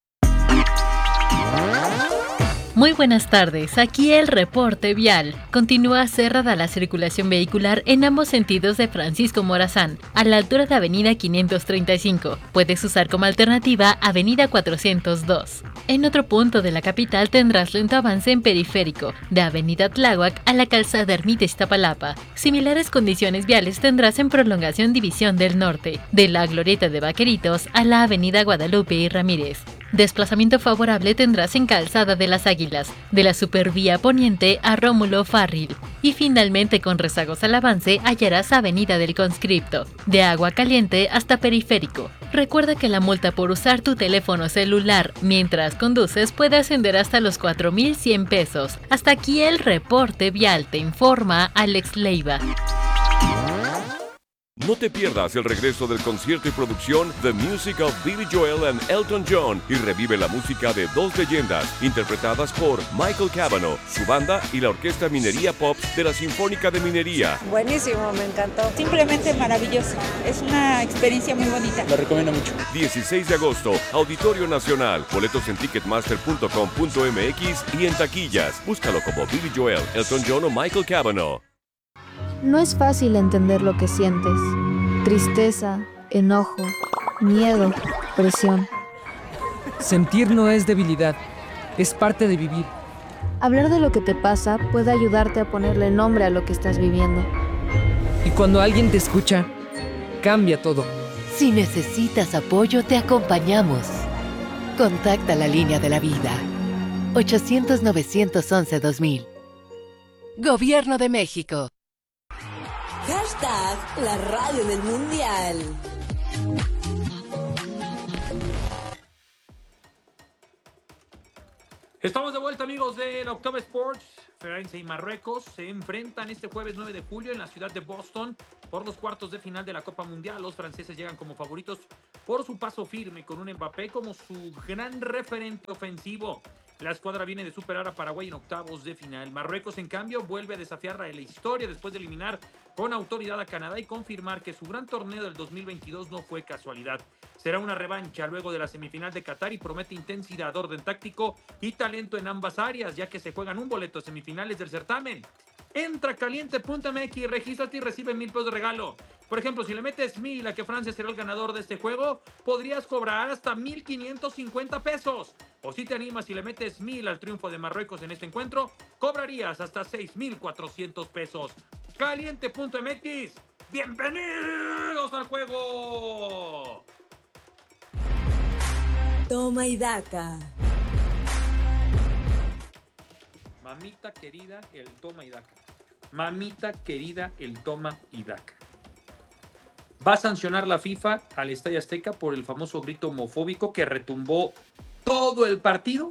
Muy buenas tardes, aquí el reporte vial. Continúa cerrada la circulación vehicular en ambos sentidos de Francisco Morazán, a la altura de Avenida quinientos treinta y cinco. Puedes usar como alternativa Avenida cuatrocientos dos. En otro punto de la capital tendrás lento avance en periférico, de Avenida Tláhuac a la calzada Ermita Iztapalapa. Similares condiciones viales tendrás en prolongación División del Norte, de la Glorieta de Vaqueritos a la Avenida Guadalupe y Ramírez. Desplazamiento favorable tendrás en Calzada de las Águilas, de la Supervía Poniente a Rómulo Farril. Y finalmente con rezagos al avance hallarás Avenida del Conscripto, de Agua Caliente hasta Periférico. Recuerda que la multa por usar tu teléfono celular mientras conduces puede ascender hasta los cuatro mil cien pesos. Hasta aquí el reporte vial, te informa Alex Leiva. No te pierdas el regreso del concierto y producción The Music of Billy Joel and Elton John y revive la música de dos leyendas interpretadas por Michael Cavanaugh, su banda y la Orquesta Minería Pops de la Sinfónica de Minería. Buenísimo, me encantó. Simplemente maravilloso. Es una experiencia muy bonita. Lo recomiendo mucho. dieciséis de agosto, Auditorio Nacional. Boletos en ticketmaster punto com punto m x y en taquillas. Búscalo como Billy Joel, Elton John o Michael Cavanaugh. No es fácil entender lo que sientes. Tristeza, enojo, miedo, presión. Sentir no es debilidad, es parte de vivir. Hablar de lo que te pasa puede ayudarte a ponerle nombre a lo que estás viviendo. Y cuando alguien te escucha, cambia todo. Si necesitas apoyo, te acompañamos. Contacta la línea de la vida. ochocientos, novecientos once, dos mil. Gobierno de México. Hashtag la radio del mundial. Estamos de vuelta, amigos del October Sports. Francia y Marruecos se enfrentan este jueves nueve de julio en la ciudad de Boston por los cuartos de final de la Copa Mundial. Los franceses llegan como favoritos por su paso firme, con un Mbappé como su gran referente ofensivo. La escuadra viene de superar a Paraguay en octavos de final. Marruecos, en cambio, vuelve a desafiar a la historia después de eliminar con autoridad a Canadá y confirmar que su gran torneo del dos mil veintidós no fue casualidad. Será una revancha luego de la semifinal de Qatar y promete intensidad, orden táctico y talento en ambas áreas, ya que se juegan un boleto a semifinales del certamen. Entra a caliente punto m x, regístrate y recibe mil pesos de regalo. Por ejemplo, si le metes mil a que Francia será el ganador de este juego, podrías cobrar hasta mil quinientos cincuenta pesos. O si te animas y le metes mil al triunfo de Marruecos en este encuentro, cobrarías hasta seis mil cuatrocientos pesos. caliente punto m x, ¡bienvenidos al juego! Toma y daca. Mamita querida, el toma y daca. Mamita querida, el toma y daca. Va a sancionar la FIFA al Estadio Azteca por el famoso grito homofóbico que retumbó todo el partido.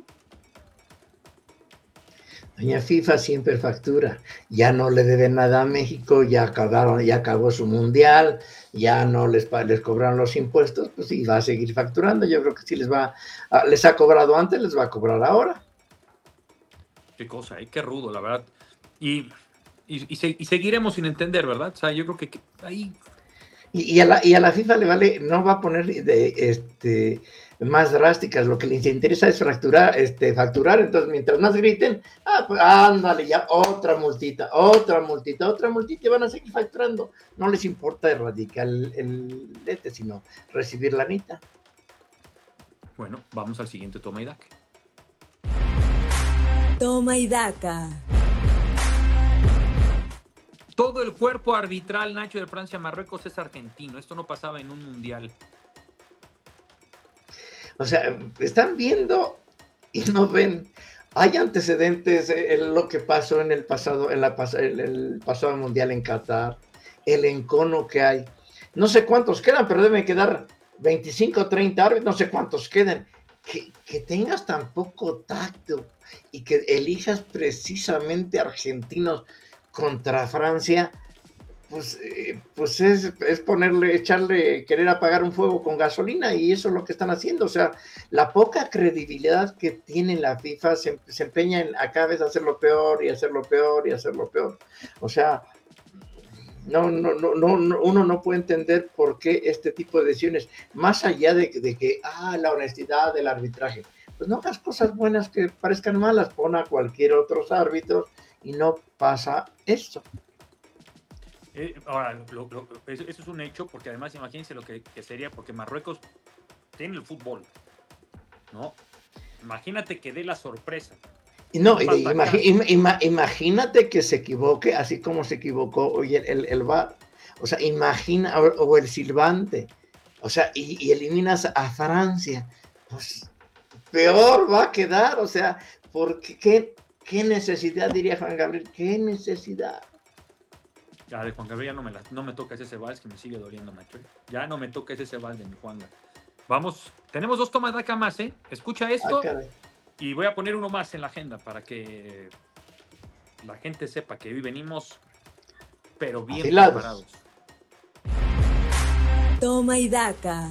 Doña FIFA siempre factura. Ya no le debe nada a México, ya acabaron, ya acabó su mundial, ya no les, les cobraron los impuestos, pues sí, va a seguir facturando. Yo creo que sí les va, a, les ha cobrado antes, les va a cobrar ahora. Qué cosa, ¿eh? Qué rudo, la verdad. Y, y, y, se, y seguiremos sin entender, ¿verdad? O sea, yo creo que, que ahí... Y, y, a la, y a la FIFA le vale, no va a poner de, este, más drásticas, lo que les interesa es facturar, este, facturar, entonces mientras más griten, ah, pues ándale, ya otra multita, otra multita, otra multita, y van a seguir facturando. No les importa erradicar el, el lete, sino recibir la nita. Bueno, vamos al siguiente toma y daca. Toma y daca. Todo el cuerpo arbitral, Nacho, de Francia-Marruecos es argentino. Esto no pasaba en un mundial. O sea, están viendo y no ven. Hay antecedentes en lo que pasó en el pasado, en la en el pasado mundial en Qatar, el encono que hay. No sé cuántos quedan, pero deben quedar veinticinco o treinta árbitros, no sé cuántos queden. Que, que tengas tan poco tacto y que elijas precisamente argentinos contra Francia, pues, eh, pues es, es ponerle, echarle, querer apagar un fuego con gasolina, y eso es lo que están haciendo. O sea, la poca credibilidad que tiene la FIFA se, se empeña en a cada vez hacerlo peor y hacerlo peor y hacerlo peor. O sea, no, no, no, no, uno no puede entender por qué este tipo de decisiones, más allá de, de que, ah, la honestidad del arbitraje, pues no hagas cosas buenas que parezcan malas, pon a cualquier otros árbitros y no pasa eso. Eh, ahora, lo, lo, eso, eso es un hecho, porque además imagínense lo que, que sería, porque Marruecos tiene el fútbol, ¿no? Imagínate que dé la sorpresa. Y no, imagi ima imagínate que se equivoque, así como se equivocó hoy el, el, el V A R. O sea, imagina, o, o el silbante, o sea, y, y eliminas a Francia, pues peor va a quedar. O sea, porque qué, qué necesidad, diría Juan Gabriel, qué necesidad. Ya de Juan Gabriel ya no me, la, no me toca ese vals que me sigue doliendo, Nacho. Ya no me toca ese vals de mi Juanga. Vamos, tenemos dos tomas de acá más, ¿eh? Escucha esto. Ah, y voy a poner uno más en la agenda para que la gente sepa que hoy venimos, pero bien Afilados. preparados. Toma y daca.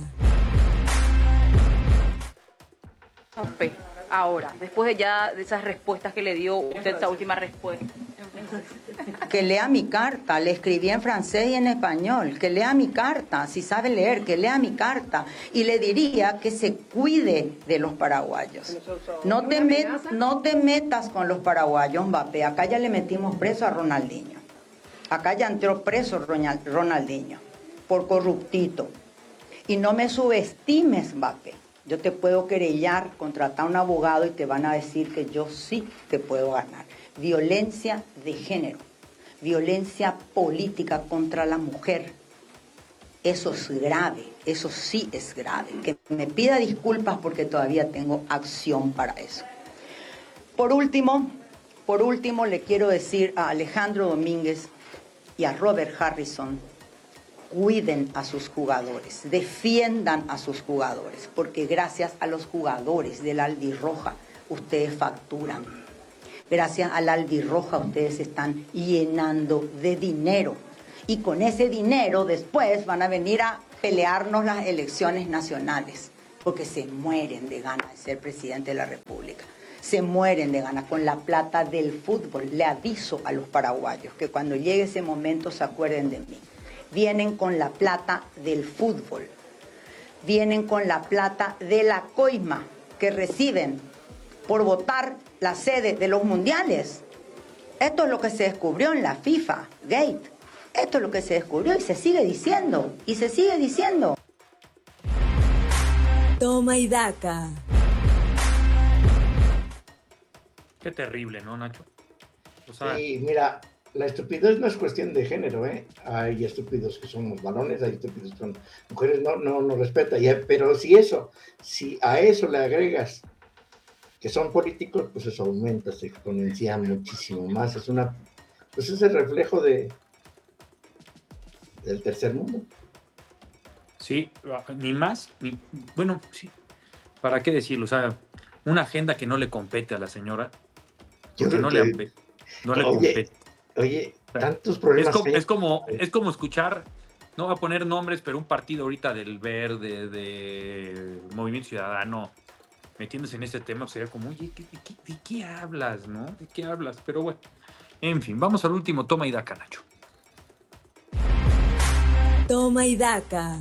Ahora, después de ya de esas respuestas que le dio usted, esa última respuesta. Que lea mi carta, le escribí en francés y en español, que lea mi carta, si sabe leer, que lea mi carta, y le diría que se cuide de los paraguayos. No te, met, no te metas con los paraguayos, Mbappé, acá ya le metimos preso a Ronaldinho, acá ya entró preso Ronaldinho, por corruptito, y no me subestimes, Mbappé. Yo te puedo querellar, contratar a un abogado y te van a decir que yo sí te puedo ganar. Violencia de género, violencia política contra la mujer. Eso es grave, eso sí es grave. Que me pida disculpas porque todavía tengo acción para eso. Por último, por último le quiero decir a Alejandro Domínguez y a Robert Harrison, cuiden a sus jugadores, defiendan a sus jugadores, porque gracias a los jugadores del Albirroja ustedes facturan. Gracias al Albirroja ustedes se están llenando de dinero. Y con ese dinero después van a venir a pelearnos las elecciones nacionales, porque se mueren de ganas de ser presidente de la República. Se mueren de ganas con la plata del fútbol. Le aviso a los paraguayos que cuando llegue ese momento se acuerden de mí. Vienen con la plata del fútbol. Vienen con la plata de la coima que reciben por votar la sede de los mundiales. Esto es lo que se descubrió en la FIFA Gate. Esto es lo que se descubrió y se sigue diciendo. Y se sigue diciendo. Toma y daca. Qué terrible, ¿no, Nacho? O sea, sí, mira, la estupidez no es cuestión de género, ¿eh? Hay estúpidos que somos varones, hay estúpidos que son mujeres, no, no, no respeta. Y, pero si eso, si a eso le agregas que son políticos, pues eso aumenta, se exponencia muchísimo más. Es una, pues es el reflejo de del tercer mundo. sí, ni más, ni, bueno, sí, ¿para qué decirlo? O sea, una agenda que no le compete a la señora, Yo que no que, le, no le oye, compete. Oye, tantos problemas. Es como, es como, es como escuchar, no voy a poner nombres, pero un partido ahorita del Verde, de Movimiento Ciudadano, metiéndose en ese tema, sería como, oye, ¿de qué, de qué hablas, no? ¿De qué hablas? Pero bueno, en fin, vamos al último toma y daca, Nacho. Toma y daca.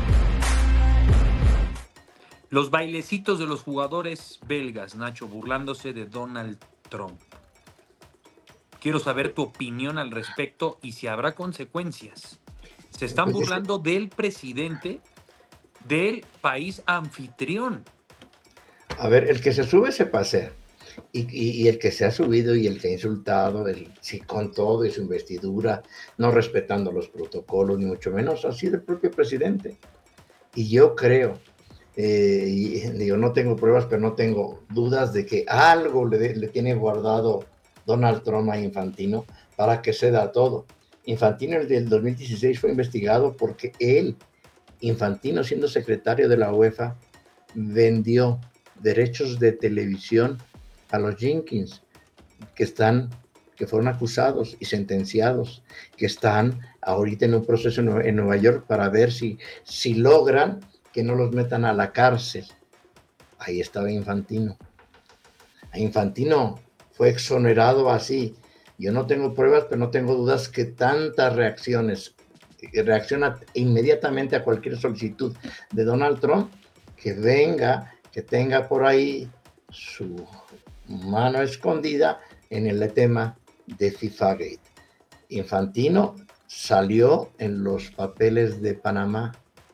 Los bailecitos de los jugadores belgas, Nacho, burlándose de Donald Trump. Quiero saber tu opinión al respecto y si habrá consecuencias. Se están burlando del presidente del país anfitrión. A ver, el que se sube se pasea. Y, y, y el que se ha subido y el que ha insultado, el, sí, con todo y su investidura, no respetando los protocolos, ni mucho menos, ha sido el propio presidente. Y yo creo, eh, y digo, no tengo pruebas, pero no tengo dudas de que algo le, le tiene guardado Donald Trump a Infantino para que ceda todo. Infantino en el dos mil dieciséis fue investigado porque él, Infantino siendo secretario de la UEFA, vendió derechos de televisión a los Jenkins, que están, que fueron acusados y sentenciados, que están ahorita en un proceso en Nueva York para ver si, si logran que no los metan a la cárcel. Ahí estaba Infantino. A Infantino fue exonerado así. Yo no tengo pruebas, pero no tengo dudas que tantas reacciones, reacciona inmediatamente a cualquier solicitud de Donald Trump, que venga, que tenga por ahí su mano escondida en el tema de FIFA Gate. Infantino salió en los papeles de Panamá.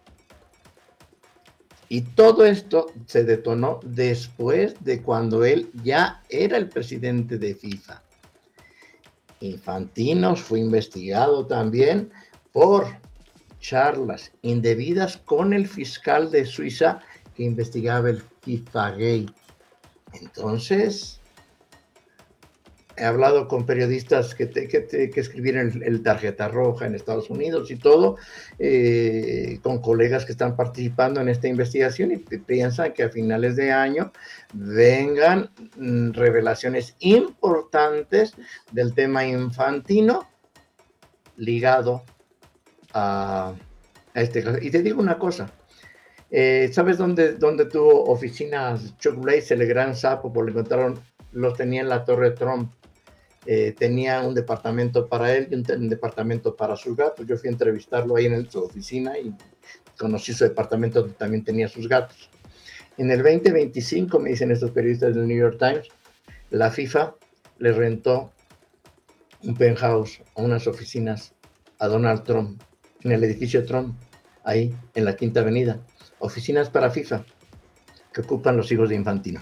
Y todo esto se detonó después de cuando él ya era el presidente de FIFA. Infantino fue investigado también por charlas indebidas con el fiscal de Suiza que investigaba el FIFA Gate. Entonces, he hablado con periodistas que, te, que, te, que escribieron el, el tarjeta roja en Estados Unidos y todo, eh, con colegas que están participando en esta investigación y piensan que a finales de año vengan mm, revelaciones importantes del tema Infantino ligado a, a este caso. Y te digo una cosa. Eh, ¿Sabes dónde, dónde tuvo oficinas Chuck Blaze, el gran sapo? Porque lo encontraron, los tenía en la Torre Trump. Eh, tenía un departamento para él y un, un departamento para sus gatos. Yo fui a entrevistarlo ahí en el, su oficina y conocí su departamento donde también tenía sus gatos. En el veinte veinticinco, me dicen estos periodistas del New York Times, la FIFA le rentó un penthouse o unas oficinas a Donald Trump en el edificio Trump, ahí en la Quinta Avenida. Oficinas para FIFA que ocupan los hijos de Infantino.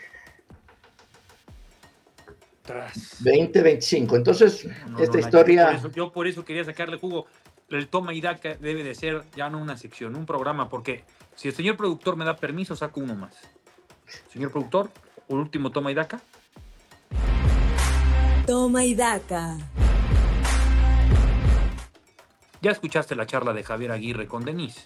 veinte veinticinco. Entonces, no, no, esta no, historia... Por eso, yo por eso quería sacarle jugo. El toma y daca debe de ser ya no una sección, un programa, porque si el señor productor me da permiso, saco uno más. Señor productor, un último toma y daca. Toma y daca. Ya escuchaste la charla de Javier Aguirre con Denise.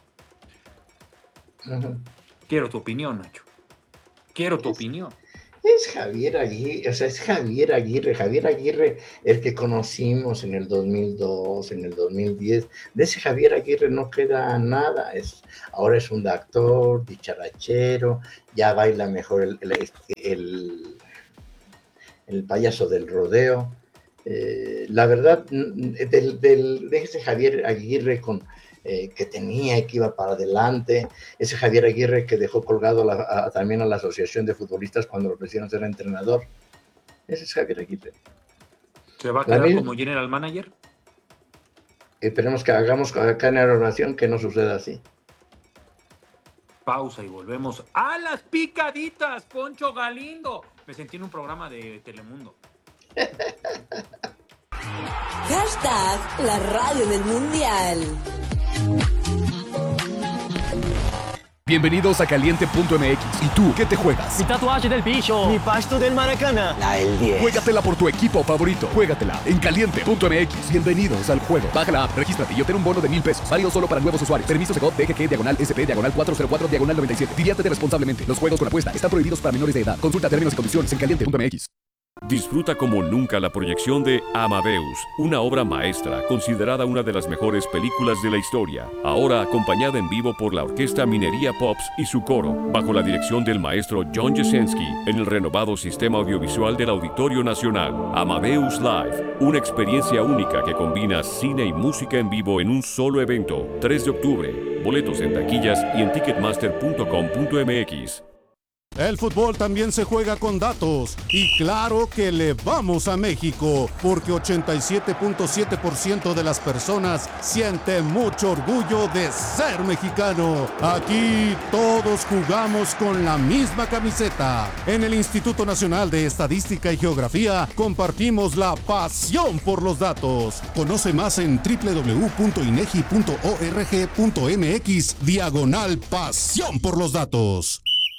Ujú. Quiero tu opinión, Nacho. Quiero tu opinión. Es Javier Aguirre, o sea, es Javier Aguirre, Javier Aguirre, el que conocimos en el dos mil dos, en el dos mil diez. De ese Javier Aguirre no queda nada. Es, ahora es un actor, dicharachero, ya baila mejor el, el, el, el payaso del rodeo. Eh, la verdad, del, del, de ese Javier Aguirre con... Eh, que tenía y que iba para adelante, ese Javier Aguirre que dejó colgado la, a, también a la Asociación de Futbolistas cuando lo ofrecieron ser entrenador, ese es Javier Aguirre. ¿Se va a quedar misma, como general manager? Esperemos que hagamos acá en la oración que no suceda así. Pausa y volvemos a las picaditas, Poncho Galindo. Me sentí en un programa de Telemundo. Hashtag la radio del mundial. Bienvenidos a caliente punto m x. ¿Y tú qué te juegas? Mi tatuaje del bicho. Mi pasto del Maracaná. La del diez. Juégatela por tu equipo favorito. Juégatela en caliente punto m x. Bienvenidos al juego. Baja la app, regístrate y obtén un bono de mil pesos. Válido solo para nuevos usuarios. Permiso Segov D G G diagonal S P diagonal cuatro cero cuatro diagonal noventa y siete. Diviértete responsablemente. Los juegos con apuesta están prohibidos para menores de edad. Consulta términos y condiciones en caliente punto m x. Disfruta como nunca la proyección de Amadeus, una obra maestra considerada una de las mejores películas de la historia, ahora acompañada en vivo por la Orquesta Minería Pops y su coro, bajo la dirección del maestro John Jasenski, en el renovado sistema audiovisual del Auditorio Nacional. Amadeus Live, una experiencia única que combina cine y música en vivo en un solo evento. tres de octubre, boletos en taquillas y en ticketmaster punto com punto m x. El fútbol también se juega con datos y claro que le vamos a México porque ochenta y siete punto siete por ciento de las personas siente mucho orgullo de ser mexicano. Aquí todos jugamos con la misma camiseta. En el Instituto Nacional de Estadística y Geografía compartimos la pasión por los datos. Conoce más en doble u doble u doble u punto inegi punto org punto m x diagonal pasión por los datos.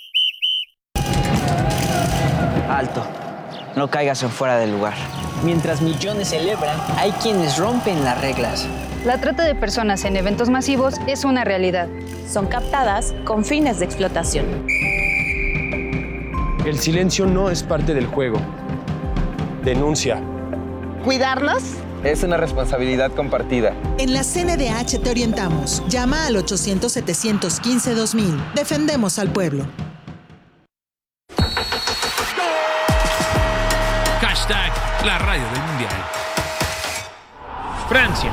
Alto, no caigas en fuera del lugar. Mientras millones celebran, hay quienes rompen las reglas. La trata de personas en eventos masivos es una realidad. Son captadas con fines de explotación. El silencio no es parte del juego. Denuncia. ¿Cuidarnos? Es una responsabilidad compartida. En la C N D H te orientamos. Llama al ochocientos, setecientos quince, dos mil. Defendemos al pueblo. Hashtag la radio del mundial. Francia.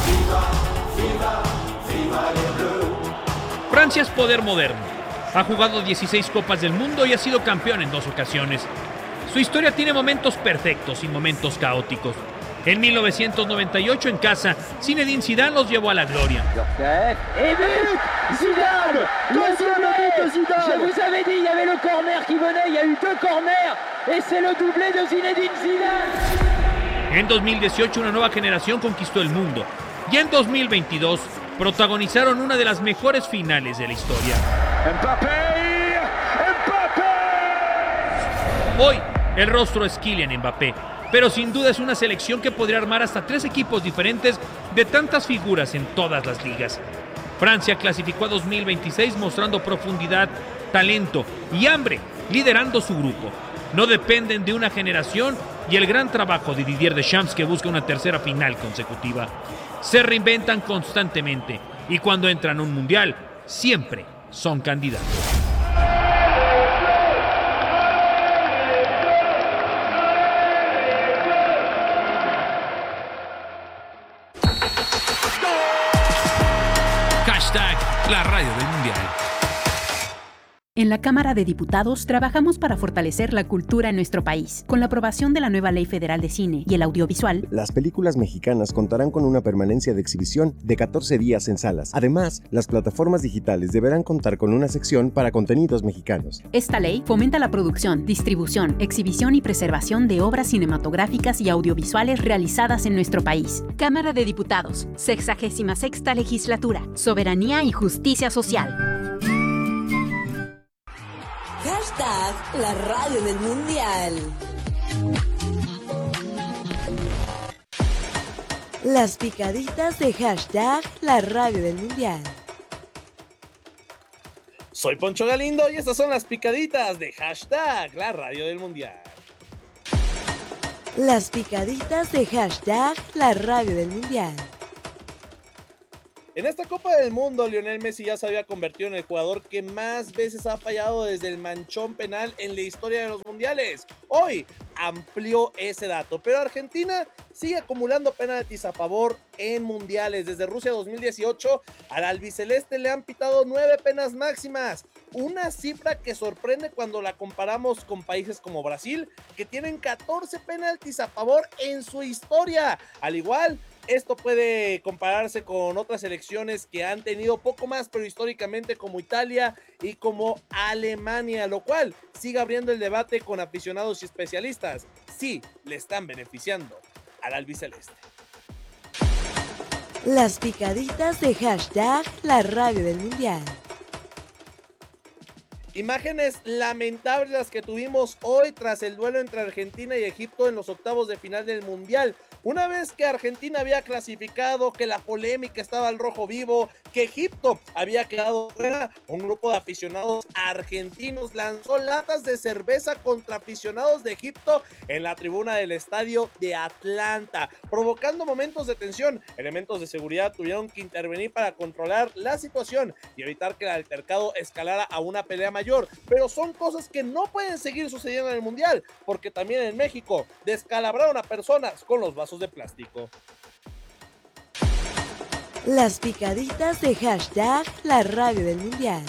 Francia es poder moderno. Ha jugado dieciséis Copas del Mundo y ha sido campeón en dos ocasiones. Su historia tiene momentos perfectos y momentos caóticos. En mil novecientos noventa y ocho en casa, Zinedine Zidane los llevó a la gloria. Et but Zidane, deuxième but de Zidane. Je vous avais dit, il y avait le corner qui venait, il y a eu deux corners et c'est le doublé de Zinedine Zidane. En dos mil dieciocho una nueva generación conquistó el mundo y en dos mil veintidós protagonizaron una de las mejores finales de la historia. Mbappé, Mbappé. Hoy el rostro es Kylian Mbappé, pero sin duda es una selección que podría armar hasta tres equipos diferentes de tantas figuras en todas las ligas. Francia clasificó a dos mil veintiséis mostrando profundidad, talento y hambre, liderando su grupo. No dependen de una generación y el gran trabajo de Didier Deschamps, que busca una tercera final consecutiva. Se reinventan constantemente y cuando entran a un mundial, siempre son candidatos. Hashtag la radio del mundial. En la Cámara de Diputados trabajamos para fortalecer la cultura en nuestro país. Con la aprobación de la nueva Ley Federal de Cine y el Audiovisual, las películas mexicanas contarán con una permanencia de exhibición de catorce días en salas. Además, las plataformas digitales deberán contar con una sección para contenidos mexicanos. Esta ley fomenta la producción, distribución, exhibición y preservación de obras cinematográficas y audiovisuales realizadas en nuestro país. Cámara de Diputados, sexagésima sexta Legislatura, Soberanía y Justicia Social. Hashtag la radio del mundial. Las picaditas de hashtag la radio del mundial. Soy Poncho Galindo y estas son las picaditas de hashtag la radio del mundial. Las picaditas de hashtag la radio del mundial. En esta Copa del Mundo, Lionel Messi ya se había convertido en el jugador que más veces ha fallado desde el manchón penal en la historia de los mundiales. Hoy amplió ese dato, pero Argentina sigue acumulando penaltis a favor en mundiales. Desde Rusia dos mil dieciocho, al albiceleste le han pitado nueve penas máximas, una cifra que sorprende cuando la comparamos con países como Brasil, que tienen catorce penaltis a favor en su historia. Al igual, esto puede compararse con otras selecciones que han tenido poco más, pero históricamente, como Italia y como Alemania, lo cual sigue abriendo el debate con aficionados y especialistas. Sí, le están beneficiando al albiceleste. Las picaditas de hashtag la radio del mundial. Imágenes lamentables las que tuvimos hoy tras el duelo entre Argentina y Egipto en los octavos de final del Mundial. Una vez que Argentina había clasificado, que la polémica estaba al rojo vivo, que Egipto había quedado fuera, un grupo de aficionados argentinos lanzó latas de cerveza contra aficionados de Egipto en la tribuna del estadio de Atlanta, provocando momentos de tensión. Elementos de seguridad tuvieron que intervenir para controlar la situación y evitar que el altercado escalara a una pelea mayor, pero son cosas que no pueden seguir sucediendo en el Mundial, porque también en México descalabraron a personas con los vasos de plástico. Las picaditas de hashtag la radio del mundial.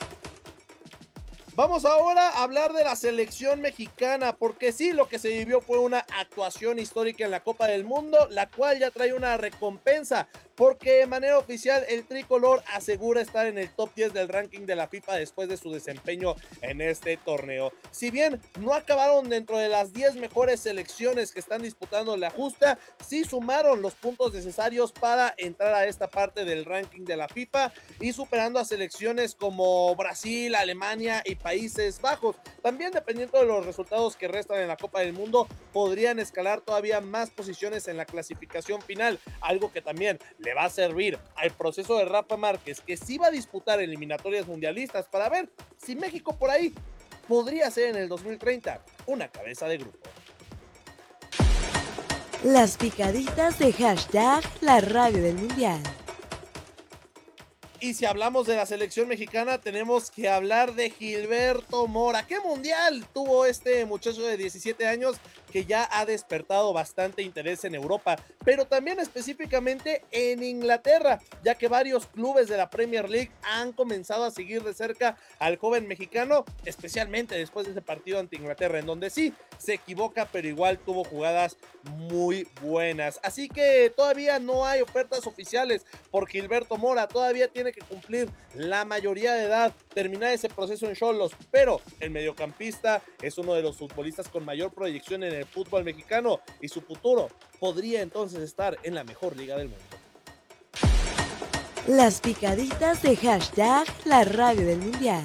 Vamos ahora a hablar de la selección mexicana, porque sí, lo que se vivió fue una actuación histórica en la Copa del Mundo, la cual ya trae una recompensa, porque de manera oficial el tricolor asegura estar en el top diez del ranking de la FIFA después de su desempeño en este torneo. Si bien no acabaron dentro de las diez mejores selecciones que están disputando la justa, sí sumaron los puntos necesarios para entrar a esta parte del ranking de la FIFA y superando a selecciones como Brasil, Alemania y Países Bajos. También, dependiendo de los resultados que restan en la Copa del Mundo, podrían escalar todavía más posiciones en la clasificación final, algo que también le va a servir al proceso de Rafa Márquez, que sí va a disputar eliminatorias mundialistas, para ver si México por ahí podría ser en el dos mil treinta una cabeza de grupo. Las picaditas de hashtag la radio del mundial. Y si hablamos de la selección mexicana, tenemos que hablar de Gilberto Mora. ¿Qué mundial tuvo este muchacho de diecisiete años que ya ha despertado bastante interés en Europa, pero también específicamente en Inglaterra, ya que varios clubes de la Premier League han comenzado a seguir de cerca al joven mexicano, especialmente después de ese partido ante Inglaterra, en donde sí se equivoca, pero igual tuvo jugadas muy buenas. Así que todavía no hay ofertas oficiales por Gilberto Mora, todavía tiene que cumplir la mayoría de edad, terminar ese proceso en Xolos, pero el mediocampista es uno de los futbolistas con mayor proyección en el fútbol mexicano y su futuro podría entonces estar en la mejor liga del mundo. Las picaditas de hashtag la radio del mundial.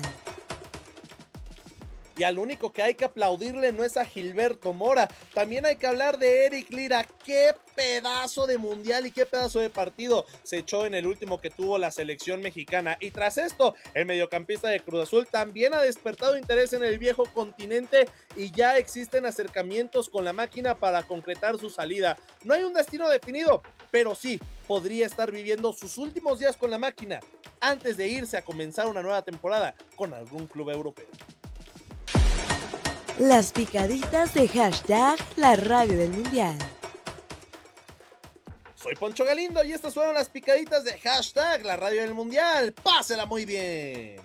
Y al único que hay que aplaudirle no es a Gilberto Mora, también hay que hablar de Eric Lira. Qué pedazo de mundial y qué pedazo de partido se echó en el último que tuvo la selección mexicana. Y tras esto, el mediocampista de Cruz Azul también ha despertado interés en el viejo continente y ya existen acercamientos con la máquina para concretar su salida. No hay un destino definido, pero sí podría estar viviendo sus últimos días con la máquina antes de irse a comenzar una nueva temporada con algún club europeo. Las picaditas de hashtag la radio del mundial. Soy Poncho Galindo y estas fueron las picaditas de hashtag la radio del mundial. ¡Pásela muy bien!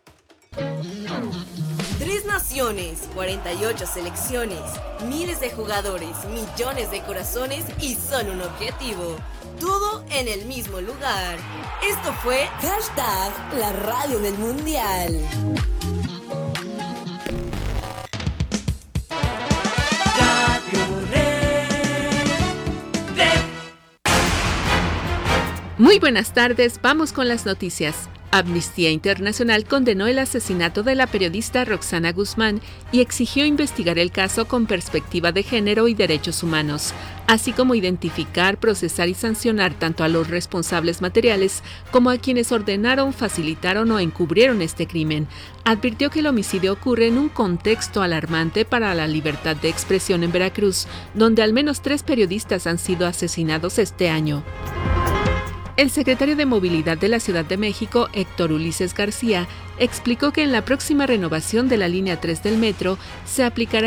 Tres naciones, cuarenta y ocho selecciones, miles de jugadores, millones de corazones y solo un objetivo. Todo en el mismo lugar. Esto fue hashtag la radio del mundial. Muy buenas tardes, vamos con las noticias. Amnistía Internacional condenó el asesinato de la periodista Roxana Guzmán y exigió investigar el caso con perspectiva de género y derechos humanos, así como identificar, procesar y sancionar tanto a los responsables materiales como a quienes ordenaron, facilitaron o encubrieron este crimen. Advirtió que el homicidio ocurre en un contexto alarmante para la libertad de expresión en Veracruz, donde al menos tres periodistas han sido asesinados este año. El secretario de Movilidad de la Ciudad de México, Héctor Ulises García, explicó que en la próxima renovación de la línea tres del metro se aplicará